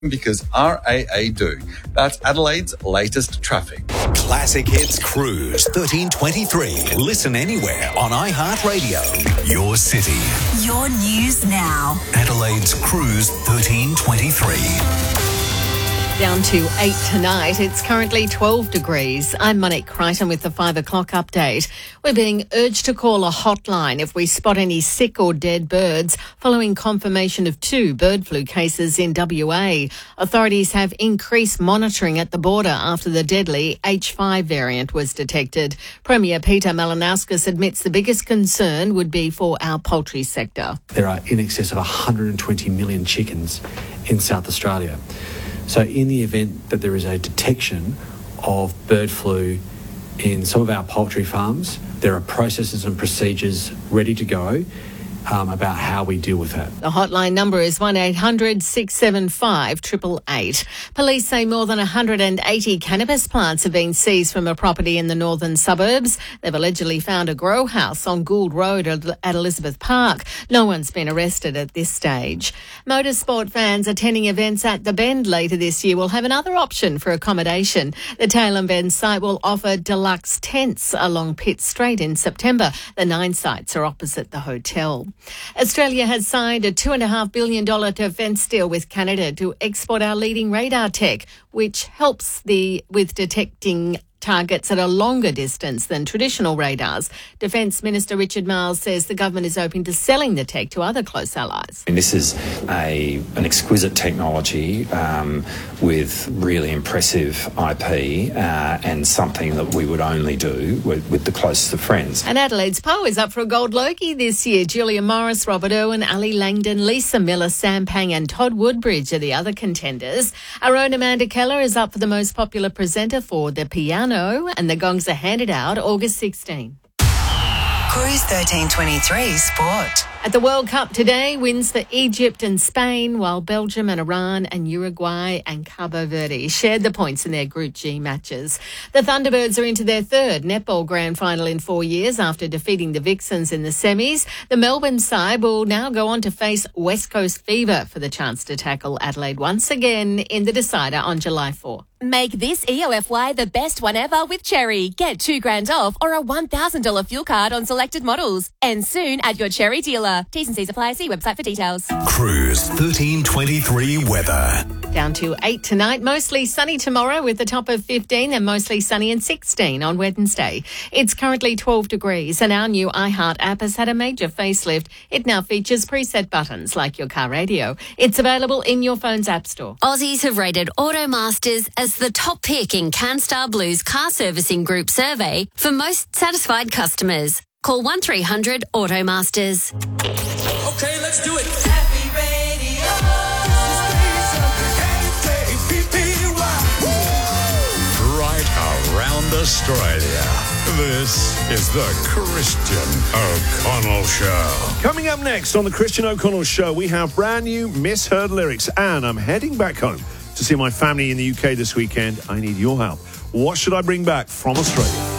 because RAA do. That's Adelaide's latest traffic. Classic Hits Cruise 1323. Listen anywhere on iHeartRadio. Your city. Your news now. Adelaide's Cruise 1323. Down to 8 tonight. It's currently 12 degrees. I'm Monique Crichton with the 5 o'clock update. We're being urged to call a hotline if we spot any sick or dead birds following confirmation of 2 bird flu cases in WA. Authorities have increased monitoring at the border after the deadly H5 variant was detected. Premier Peter Malinauskas admits the biggest concern would be for our poultry sector. There are in excess of 120 million chickens in South Australia. So in the event that there is a detection of bird flu in some of our poultry farms, there are processes and procedures ready to go about how we deal with that. The hotline number is 1-800-675-888. Police say more than 180 cannabis plants have been seized from a property in the northern suburbs. They've allegedly found a grow house on Gould Road at Elizabeth Park. No one's been arrested at this stage. Motorsport fans attending events at the Bend later this year will have another option for accommodation. The Tailem Bend site will offer deluxe tents along Pitt Street in September. The 9 sites are opposite the hotel. Australia has signed a $2.5 billion defence deal with Canada to export our leading radar tech, which helps with detecting targets at a longer distance than traditional radars. Defence Minister Richard Marles says the government is open to selling the tech to other close allies. And this is an exquisite technology with really impressive IP and something that we would only do with the closest of friends. And Adelaide's Poe is up for a gold Logie this year. Julia Morris, Robert Irwin, Ali Langdon, Lisa Miller, Sam Pang and Todd Woodbridge are the other contenders. Our own Amanda Keller is up for the most popular presenter for The Piano, and the gongs are handed out August 16. Cruise 1323 Sport. At the World Cup today, wins for Egypt and Spain, while Belgium and Iran and Uruguay and Cabo Verde shared the points in their Group G matches. The Thunderbirds are into their 3rd netball grand final in 4 years after defeating the Vixens in the semis. The Melbourne side will now go on to face West Coast Fever for the chance to tackle Adelaide once again in the decider on July 4. Make this EOFY the best one ever with Cherry. Get $2,000 off or a $1,000 fuel card on selected models. And soon at your Cherry dealer. T's and C's apply. See website for details. Cruise 1323 weather. Down to 8 tonight, mostly sunny tomorrow with a top of 15 and mostly sunny and 16 on Wednesday. It's currently 12 degrees and our new iHeart app has had a major facelift. It now features preset buttons like your car radio. It's available in your phone's app store. Aussies have rated Automasters as the top pick in CanStar Blue's car servicing group survey for most satisfied customers. Call 1300 Automasters. Okay, let's do it. Happy Radio. Right around Australia. This is the Christian O'Connell Show. Coming up next on the Christian O'Connell Show, we have brand new misheard lyrics, and I'm heading back home to see my family in the UK this weekend. I need your help. What should I bring back from Australia?